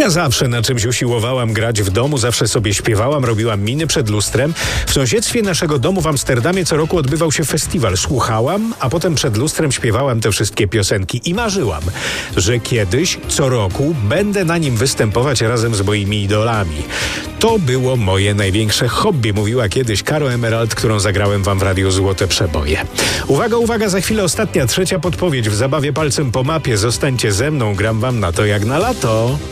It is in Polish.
Ja zawsze na czymś usiłowałam grać w domu, zawsze sobie śpiewałam, robiłam miny przed lustrem. W sąsiedztwie naszego domu w Amsterdamie co roku odbywał się festiwal. Słuchałam, a potem przed lustrem śpiewałam te wszystkie piosenki i marzyłam, że kiedyś, co roku, będę na nim występować razem z moimi idolami. To było moje największe hobby, mówiła kiedyś Caro Emerald, którą zagrałem wam w Radiu Złote Przeboje. Uwaga, uwaga, za chwilę ostatnia, trzecia podpowiedź w zabawie palcem po mapie. Zostańcie ze mną, gram wam na to jak na lato.